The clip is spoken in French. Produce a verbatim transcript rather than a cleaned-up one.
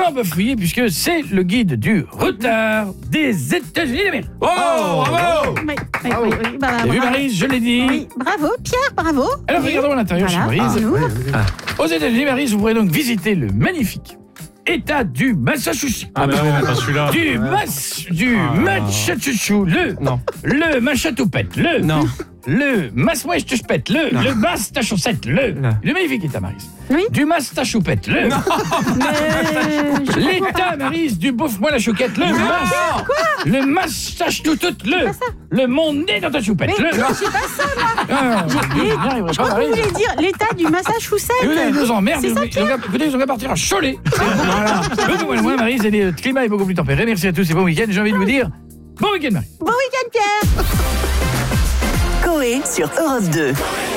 Non, bafouiller, puisque c'est le guide du retard des États-Unis d'Amérique. Oh, bravo. Oui, oui, oui, oui, bah, T'as vu, bravo. Maryse, je l'ai dit. Oui, bravo, Pierre, bravo. Alors, regardons à l'intérieur Voilà, chez Maryse. nous. Aux États-Unis, Maryse, vous pourrez donc visiter le magnifique État du Massachusetts. Ah, mais non, pas celui-là. Du mas, du Ah. Massachusetts, le, Non. le Machatoupette, le, Non. le Massachusetts, le, Non. le Massachusetts, le, Non. le magnifique État, Maryse. Oui. Du Massachusetts, le, Mais je- l'État, Maryse, du bouffe-moi la chouquette, le, mas, le Massachusetts, le, le monde né dans ta choupette, Mais le. non, c'est pas ça, moi. Ah, je n'y arriverai Je pas, crois que vous Maryse. voulez dire l'état du Massachusetts. Et oui, ils nous emmerdent. C'est ça, Ils ont qu'à- écoutez, ils ont qu'à partir à Cholet. Voilà. Peu de moins, Maryse, et le climat est beaucoup plus tempéré. Merci à tous et bon week-end. J'ai envie de vous dire bon week-end, Marie. Bon week-end, Pierre. Coé sur Europe deux.